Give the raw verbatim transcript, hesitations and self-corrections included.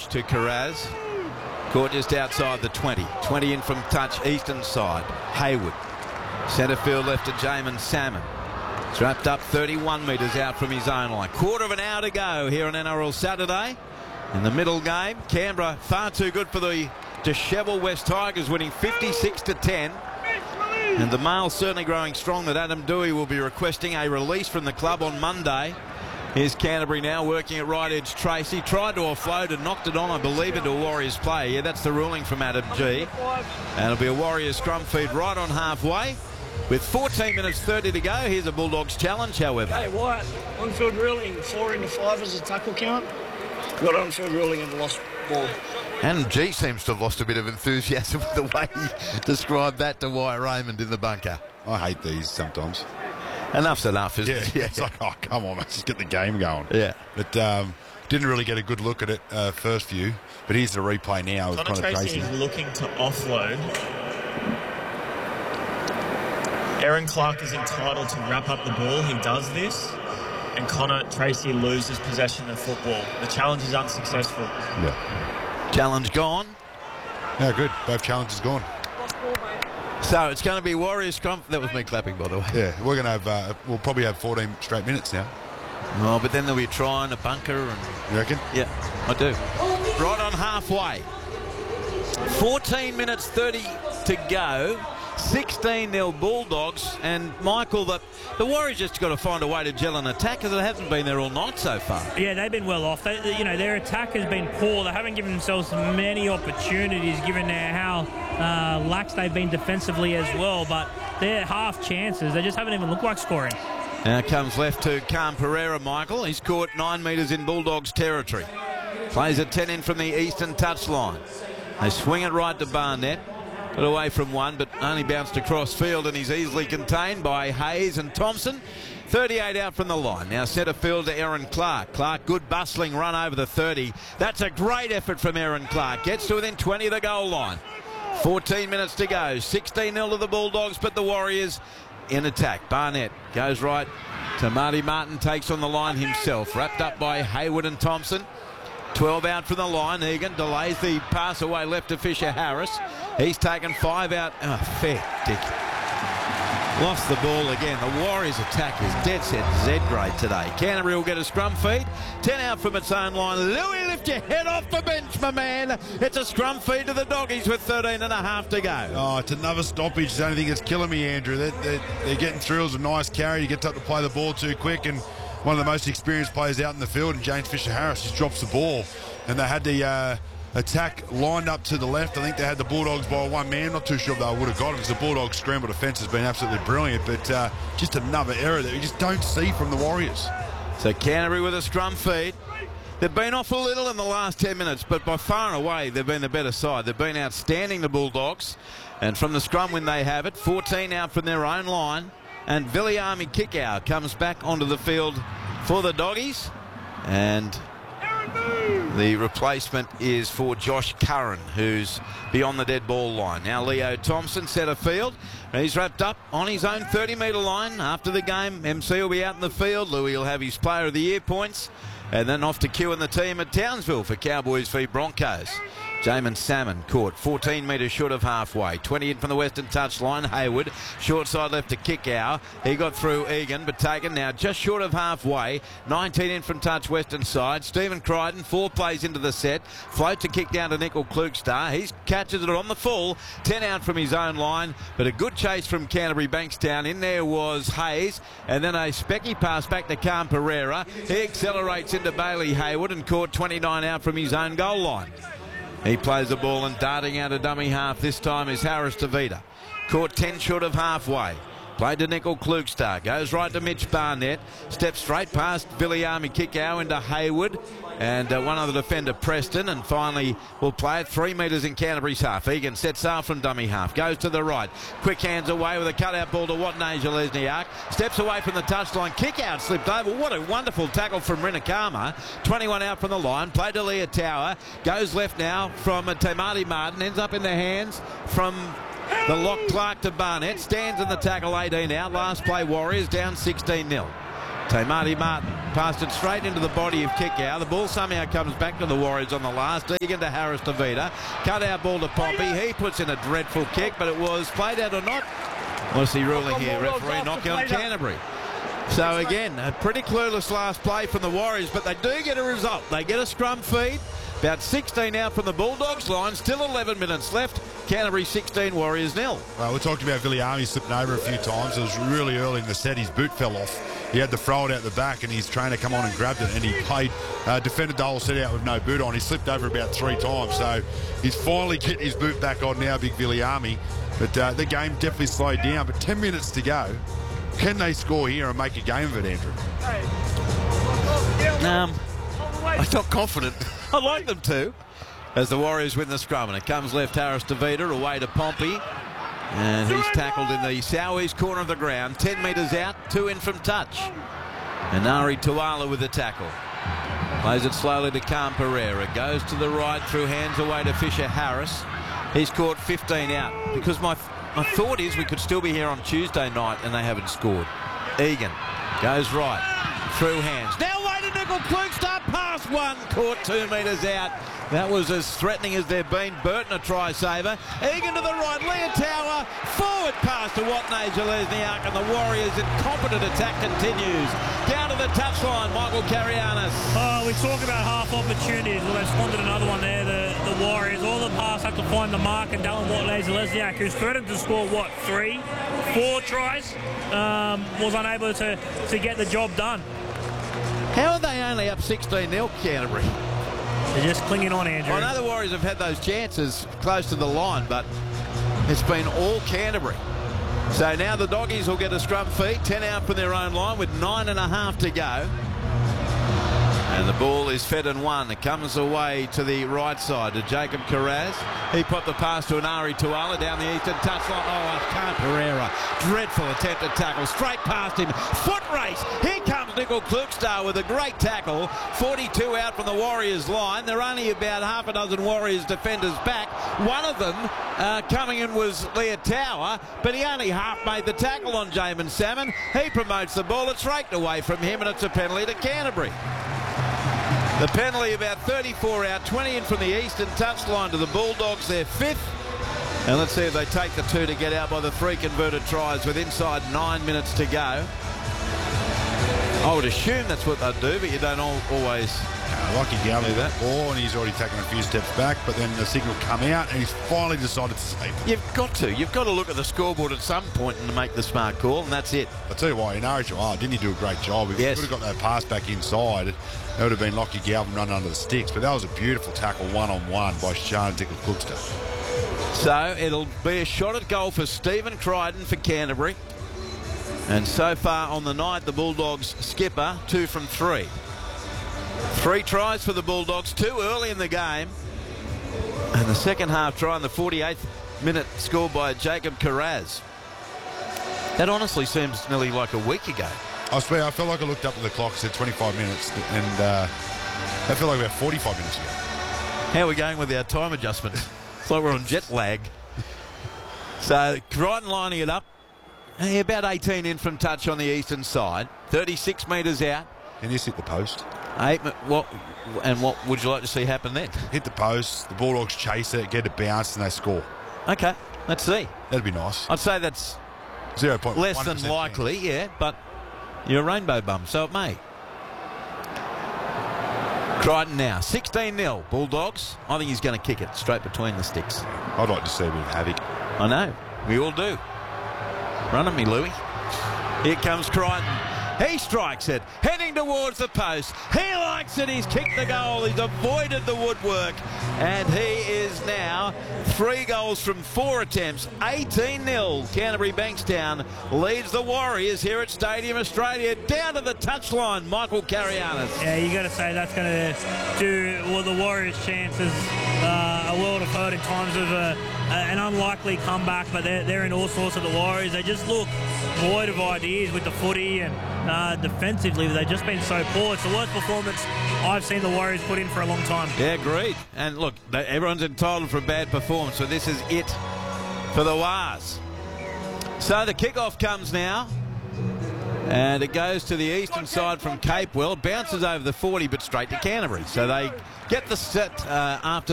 pitch to Carraz. Caught just outside the twenty. twenty in from touch, eastern side. Hayward. Centre field left to Jamin Salmon. It's wrapped up thirty-one metres out from his own line. Quarter of an hour to go here on N R L Saturday. In the middle game, Canberra far too good for the dishevelled West Tigers, winning fifty-six to ten. And the mail's certainly growing strong that Adam Dewey will be requesting a release from the club on Monday. Here's Canterbury now working at right edge. Tracy tried to offload and knocked it on, I believe, into a Warriors play. Yeah, that's the ruling from Adam G. And it'll be a Warriors scrum feed right on halfway. With fourteen minutes thirty to go, here's a Bulldogs challenge, however. Hey, Wyatt, on-field ruling, four into five as a tackle count. Got on-field ruling and lost ball. Adam G seems to have lost a bit of enthusiasm with the way he described that to Wyatt Raymond in the bunker. I hate these sometimes. Enough's enough, isn't yeah, it? Yeah, it's like, oh, come on, let's just get the game going. Yeah. But um, didn't really get a good look at it uh, first view. But here's the replay now. With Connor Connor Tracy Tracy is looking to offload. Aaron Clark is entitled to wrap up the ball. He does this. And Connor Tracy loses possession of football. The challenge is unsuccessful. Yeah. Challenge gone. Yeah, good. Both challenges gone. So it's going to be Warriors scrum. That was me clapping, by the way. Yeah, we're going to have, uh, we'll probably have fourteen straight minutes now. Oh, but then there'll be a try and a bunker. And you reckon? Yeah, I do. Right on halfway. fourteen minutes thirty to go. sixteen nil Bulldogs. And Michael, the, the Warriors just got to find a way to gel an attack because it hasn't been there all night so far. Yeah, they've been well off. They, you know, their attack has been poor. They haven't given themselves many opportunities given how uh, lax they've been defensively as well. But they're half chances. They just haven't even looked like scoring. Now comes left to Khan Pereira, Michael. He's caught nine metres in Bulldogs territory. Plays a ten in from the eastern touchline. They swing it right to Barnett. Got away from one, but only bounced across field, and he's easily contained by Hayes and Thompson. thirty-eight out from the line. Now centre field to Aaron Clark. Clark, good bustling run over the thirty. That's a great effort from Aaron Clark. Gets to within twenty of the goal line. fourteen minutes to go. sixteen nil to the Bulldogs, but the Warriors in attack. Barnett goes right to Marty Martin, takes on the line himself. Wrapped up by Hayward and Thompson. twelve out from the line. Egan delays the pass away left to Fisher Harris. He's taken five out. Oh, fair dick. Lost the ball again. The Warriors attack is dead set Z grade today. Canterbury will get a scrum feed. ten out from its own line. Louis, lift your head off the bench, my man. It's a scrum feed to the Doggies with thirteen and a half to go. Oh, it's another stoppage. It's the only thing that's killing me, Andrew. They're, they're, they're getting through. It was a nice carry. You get up to play the ball too quick, and one of the most experienced players out in the field, and James Fisher-Harris just drops the ball. And they had the uh, attack lined up to the left. I think they had the Bulldogs by one man. Not too sure if they would have got it because the Bulldogs' scramble defence has been absolutely brilliant. But uh, just another error that we just don't see from the Warriors. So Canterbury with a scrum feed. They've been off a little in the last ten minutes, but by far and away they've been the better side. They've been outstanding, the Bulldogs. And from the scrum when they have it, fourteen out from their own line. And Viliami Kickout comes back onto the field for the Doggies. And the replacement is for Josh Curran, who's beyond the dead ball line. Now Leo Thompson, centre field. He's wrapped up on his own thirty metre line. After the game, M C will be out in the field. Louis will have his Player of the Year points. And then off to Q and the team at Townsville for Cowboys v Broncos. Jamin Salmon caught fourteen metres short of halfway. twenty in from the western touchline. Hayward, short side left to Kickow. He got through Egan, but taken now just short of halfway. nineteen in from touch western side. Stephen Crichton, four plays into the set. Floats a kick down to Nickel Klugstar. He catches it on the full. ten out from his own line, but a good chase from Canterbury Bankstown. In there was Hayes, and then a specky pass back to Khan Pereira. He accelerates into Bailey Hayward and caught twenty-nine out from his own goal line. He plays the ball and darting out a dummy half. This time is Harris Tavita. Caught ten short of halfway. Played to Nickel Klugstar. Goes right to Mitch Barnett. Steps straight past Viliami Kickow into Hayward. And uh, one other defender, Preston. And finally, we'll play it three metres in Canterbury's half. Egan sets off from dummy half. Goes to the right. Quick hands away with a cutout ball to Watney Lesniak. Steps away from the touchline. Kick out slipped over. What a wonderful tackle from Rinakama. twenty-one out from the line. Played to Leah Tower. Goes left now from uh, Tamati Martin. Ends up in the hands from the lock Clark to Barnett. Stands in the tackle, eighteen out. Last play Warriors down sixteen nil. Tamati Martin passed it straight into the body of Kickow. The ball somehow comes back to the Warriors on the last. Egan to Harris to Vida. Cut out ball to Pompey. He puts in a dreadful kick, but it was played out or not. What's he ruling here? Referee knocking on Canterbury. So again, a pretty clueless last play from the Warriors, but they do get a result. They get a scrum feed. About sixteen out from the Bulldogs line. Still eleven minutes left. Canterbury sixteen, Warriors nil. Well, we talked about Viliami slipping over a few times. It was really early in the set. His boot fell off. He had to throw it out the back, and his trainer come on and grabbed it, and he played, uh, defended the whole set out with no boot on. He slipped over about three times, so he's finally getting his boot back on now, big Viliami. But uh, the game definitely slowed down. But ten minutes to go. Can they score here and make a game of it, Andrew? Um, I'm not confident. I'd like them to. As the Warriors win the scrum, and it comes left Harris to Vida, away to Pompey. And he's tackled in the southeast corner of the ground. ten metres out, two in from touch. And Ari Tuala with the tackle. Plays it slowly to Khan Pereira. Goes to the right, through hands away to Fisher Harris. He's caught fifteen out. Because my, my thought is we could still be here on Tuesday night and they haven't scored. Egan goes right, through hands. Now away to Nickel Klugstad, past one, caught two metres out. That was as threatening as they've been. Burton a try saver. Egan to the right. Leotawa forward pass to Watney Jalesniak, and the Warriors' incompetent attack continues. Down to the touchline, Michael Carianis. Oh, we talk about half opportunities. Well, they've squandered another one there, the, the Warriors. All the pass have to find the mark, and Dallin Watney Jalesniak, who's threatened to score, what, three, four tries, um, was unable to, to get the job done. How are they only up sixteen nil, Canterbury? They're just clinging on, Andrew. I know the Warriors have had those chances close to the line, but it's been all Canterbury. So now the Doggies will get a scrum feed, ten out from their own line with nine and a half to go. And the ball is fed and won. It comes away to the right side to Jacob Carraz. He put the pass to Anari Tuala down the eastern touchline. Oh, Khan Pereira. Dreadful attempt to tackle. Straight past him. Foot race. Here comes Nickel Klugstad with a great tackle. forty-two out from the Warriors line. There are only about half a dozen Warriors defenders back. One of them uh, coming in was Leotawa, but he only half made the tackle on Jamin Salmon. He promotes the ball. It's raked away from him, and it's a penalty to Canterbury. The penalty about thirty-four out, twenty in from the eastern touchline to the Bulldogs, their fifth. And let's see if they take the two to get out by the three converted tries with inside nine minutes to go. I would assume that's what they'd do, but you don't all, always Uh, Lucky Galvin do that. ball, and he's already taken a few steps back, but then the signal come out, and he's finally decided to save it. You've got to. You've got to look at the scoreboard at some point and make the smart call, and that's it. I'll tell you why, in Origin, oh, didn't he do a great job? If Yes. he would have got that pass back inside, it would have been Lockie Galvin running under the sticks. But that was a beautiful tackle one-on-one by Sean Nickel Klugstad. So it'll be a shot at goal for Stephen Crichton for Canterbury. And so far on the night, the Bulldogs skipper, two from three. Three tries for the Bulldogs, two early in the game. And the second half try in the forty-eighth minute scored by Jacob Carraz. That honestly seems nearly like a week ago. I swear, I felt like I looked up at the clock, it said twenty-five minutes, and uh, that felt like about forty-five minutes ago. How are we going with our time adjustment? It's like we're on jet lag. So Crichton lining it up. Hey, about eighteen in from touch on the eastern side. thirty-six metres out. And this hit the post. Eight, what, and what would you like to see happen then? Hit the post, the Bulldogs chase it, get it bounced, and they score. Okay, let's see. That'd be nice. I'd say that's zero point one percent less than likely, yeah, but you're a rainbow bum, so it may. Crichton now, sixteen nil, Bulldogs. I think he's going to kick it straight between the sticks. I'd like to see a bit of havoc. I know, we all do. Run at me, Louis. Here comes Crichton. He strikes it, heading towards the post. He likes it, he's kicked the goal, he's avoided the woodwork, and he is now three goals from four attempts, eighteen nil. Canterbury Bankstown leads the Warriors here at Stadium Australia. Down to the touchline, Michael Carianis. Yeah, you got to say that's going to do well the Warriors' chances uh, a world of hurt in times of uh, an unlikely comeback, but they're, they're in all sorts of the Warriors. They just look void of ideas with the footy, and uh, defensively they've just been so poor. It's the worst performance I've seen the Warriors put in for a long time. Yeah, agreed. And look, they, everyone's entitled for a bad performance, so this is it for the Wars. So the kickoff comes now. And it goes to the eastern side from Capewell. Bounces over the forty, but straight to Canterbury. So they get the set uh, after